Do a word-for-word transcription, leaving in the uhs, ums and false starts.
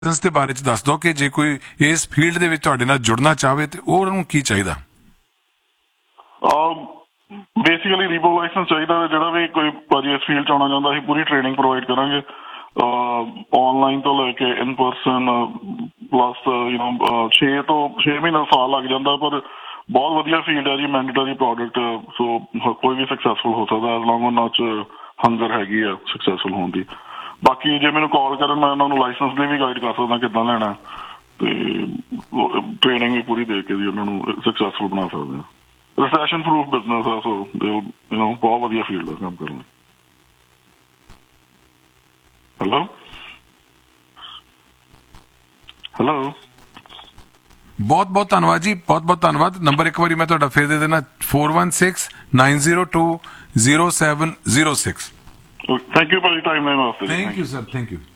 ਦੇ ਬਾਰੇ ਚ ਦੱਸ ਦਿਓ ਕਿ ਜੇ ਕੋਈ ਇਸ ਫੀਲਡ ਦੇ ਵਿੱਚ ਤੁਹਾਡੇ ਨਾਲ ਜੁੜਨਾ ਚਾਹਵੇ ਤੇ ਉਹਨੂੰ ਕੀ ਚਾਹੀਦਾ? ਬੇਸਿਕਲੀ ਰੀਬੋ ਲਾਇਸੈਂਸ ਚਾਹੀਦਾ। ਜਿਹੜਾ ਵੀ ਕੋਈ ਭਾਜੀ ਇਸ ਫੀਲਡ ਚ ਆਉਣਾ ਚਾਹੁੰਦਾ ਅਸੀਂ ਪੂਰੀ ਟ੍ਰੇਨਿੰਗ ਪ੍ਰੋਵਾਈਡ ਕਰਾਂਗੇ, ਆਨਲਾਈਨ ਤੋਂ ਲੈ ਕੇ ਇਨ ਪਰਸਨ। ਪਲੱਸ ਯੂ ਨੋ ਛੇ ਤੋਂ ਛੇ ਮਹੀਨੇ ਸਾਲ ਲੱਗ ਜਾਂਦਾ, ਪਰ ਬਹੁਤ ਵਧੀਆ ਫੀਲਡ ਹੈ ਜੀ, ਮੈਂਡੇਟਰੀ ਪ੍ਰੋਡਕਟ। ਸੋ ਕੋਈ ਵੀ ਸਕਸੈਸਫੁਲ ਹੋ ਸਕਦਾ ਐਜ਼ ਲੌਂਗ ਉਹਨਾਂ ਚ ਹੰਗਰ ਹੈਗੀ ਆ ਸਕਸੈਸਫੁਲ ਹੋਣ ਦੀ। ਬਾਕੀ ਜੇ ਮੈਨੂੰ ਕਾਲ ਕਰਨ ਮੈਂ ਉਹਨਾਂ ਨੂੰ ਲਾਇਸੈਂਸ ਦੀ ਵੀ ਗਾਈਡ ਕਰ ਸਕਦਾ ਕਿੱਦਾਂ ਲੈਣਾ, ਤੇ ਟ੍ਰੇਨਿੰਗ ਵੀ ਪੂਰੀ ਦੇ ਕੇ ਜੀ ਉਹਨਾਂ ਨੂੰ ਸਕਸੈਸਫੁਲ ਬਣਾ ਸਕਦੇ ਹਾਂ। ਰਿਸੈਸ਼ਨ ਪ੍ਰੂਫ ਬਿਜ਼ਨਸ ਆ, ਸੋ ਯੂ ਨੋ ਬਹੁਤ ਵਧੀਆ ਫੀਲਡ ਆ ਕੰਮ ਕਰਨ ਲਈ। ਹੈਲੋ ਹੈਲੋ ਬਹੁਤ ਬਹੁਤ ਧੰਨਵਾਦ ਜੀ, ਬਹੁਤ ਬਹੁਤ ਧੰਨਵਾਦ। ਨੰਬਰ ਇੱਕ ਵਾਰੀ ਮੈਂ ਤੁਹਾਡਾ ਫੇਰ ਦੇ ਦੇਣਾ, four one six nine zero two zero seven zero six. Thank you ਭਾਜੀ ਟਾਈਮ ਲੈਣ ਵਾਸਤੇ। Thank you sir, thank you.